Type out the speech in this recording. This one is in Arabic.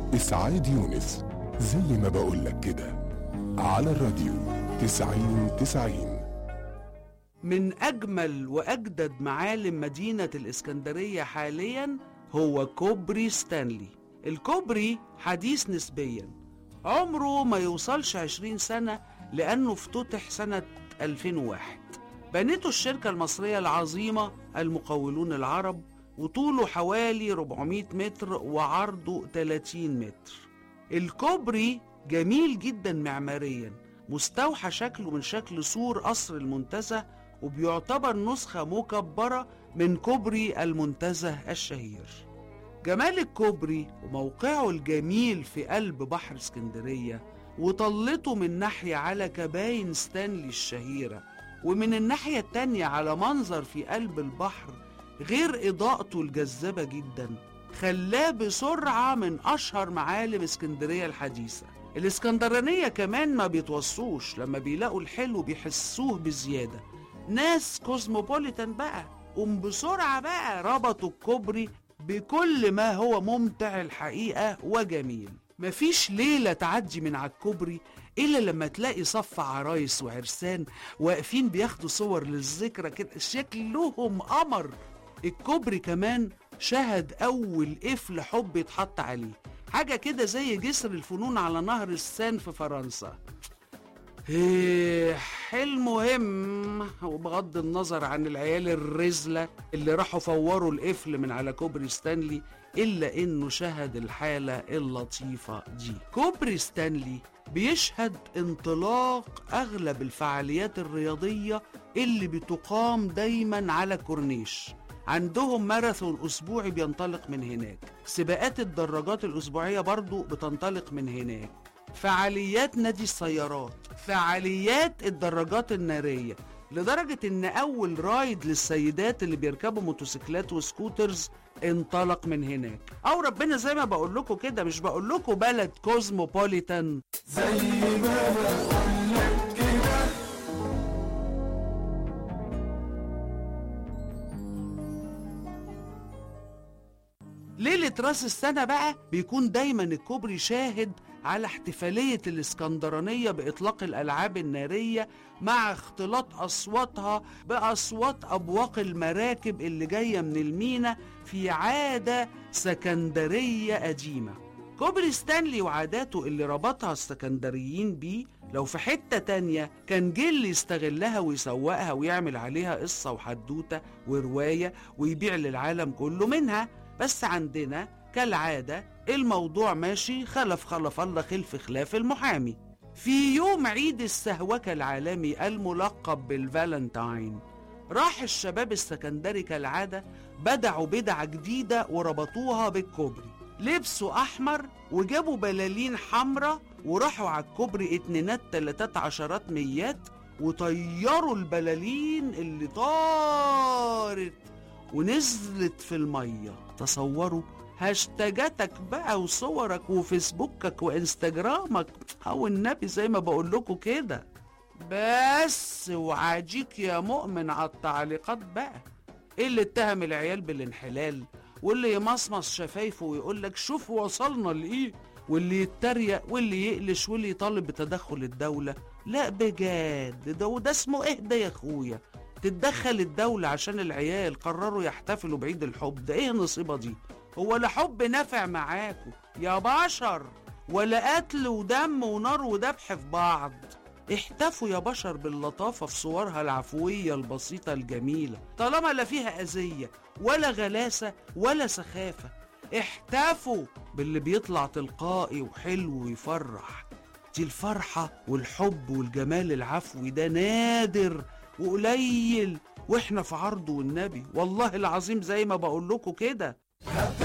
إسعاد يونس، زي ما بقولك كده، على الراديو 90-90. من أجمل وأجدد معالم مدينة الإسكندرية حاليا هو كوبري ستانلي. الكوبري حديث نسبيا، عمره ما يوصلش 20 سنة لأنه افتتح سنة 2001. بنته الشركة المصرية العظيمة المقاولون العرب، وطوله حوالي 400 متر وعرضه 30 متر. الكوبري جميل جدا معماريا، مستوحى شكله من شكل سور قصر المنتزه، وبيعتبر نسخة مكبرة من كوبري المنتزه الشهير. جمال الكوبري وموقعه الجميل في قلب بحر اسكندرية، وطلته من ناحية على كباين ستانلي الشهيرة، ومن الناحية التانية على منظر في قلب البحر، غير إضاءته الجذابة جدا، خلاه بسرعة من أشهر معالم اسكندرية الحديثة. الاسكندرانية كمان ما بيتوصوش، لما بيلاقوا الحلو بيحسوه بزيادة. ناس كوزموبوليتان بقى، بسرعة بقى ربطوا الكوبري بكل ما هو ممتع الحقيقة وجميل. مفيش ليلة تعدي من على الكوبري إلا لما تلاقي صف عرايس وعرسان واقفين بياخدوا صور للذكرى كده، شكلهم قمر. الكوبري كمان شهد أول قفل حب يتحط عليه، حاجة كده زي جسر الفنون على نهر السان في فرنسا. المهم، وبغض النظر عن العيال الرزلة اللي راحوا فوروا القفل من على كوبري ستانلي، إلا إنه شهد الحالة اللطيفة دي. كوبري ستانلي بيشهد انطلاق أغلب الفعاليات الرياضية اللي بتقام دايما على كورنيش. عندهم ماراثون أسبوعي بينطلق من هناك، سباقات الدراجات الأسبوعية برضو بتنطلق من هناك، فعاليات نادي السيارات، فعاليات الدراجات النارية، لدرجة ان اول رايد للسيدات اللي بيركبوا موتوسيكلات وسكوترز انطلق من هناك. او ربنا زي ما بقول لكم كده، مش بقول لكم بلد كوزموبوليتان زي ما بقول لك كده. ليلة راس السنة بقى بيكون دايما الكوبري شاهد على احتفالية الاسكندرانية بإطلاق الألعاب النارية، مع اختلاط أصواتها بأصوات أبواق المراكب اللي جاية من المينا، في عادة سكندرية قديمة. كوبري ستانلي وعاداته اللي ربطها السكندريين بيه، لو في حتة تانية كان جيل يستغلها ويسوقها ويعمل عليها قصة وحدوتة ورواية ويبيع للعالم كله منها. بس عندنا كالعادة الموضوع ماشي خلف الله خلف خلاف المحامي. في يوم عيد السهوكة العالمي الملقب بالفالنتاين، راح الشباب السكندري كالعادة بدعوا بدعة جديدة وربطوها بالكوبري، لبسوا أحمر وجابوا بلالين حمراء، وراحوا على الكوبري 2 3 عشرات ميات، وطيروا البلالين اللي طارت ونزلت في المية. تصوروا هاشتاجاتك بقى وصورك وفيسبوكك وانستجرامك، او النبي زي ما بقول لكم كده. بس وعاجيك يا مؤمن على التعليقات بقى، اللي اتهم العيال بالانحلال، واللي يمصمص شفايفه ويقولك شوف وصلنا لإيه، واللي يتريق واللي يقلش واللي يطالب بتدخل الدولة. لا بجد، وده اسمه اهدى يا اخويا، تتدخل الدولة عشان العيال قرروا يحتفلوا بعيد الحب؟ ده ايه النصيبة دي؟ هو لا حب نافع معاكم يا بشر، ولا قتل ودم ونار وذبح في بعض. احتفوا يا بشر باللطافة في صورها العفوية البسيطة الجميلة، طالما لا فيها أذية ولا غلاسة ولا سخافة. احتفوا باللي بيطلع تلقائي وحلو ويفرح. دي الفرحة والحب والجمال العفوي ده نادر وقليل، واحنا في عرضه والنبي والله العظيم زي ما بقول لكم كده.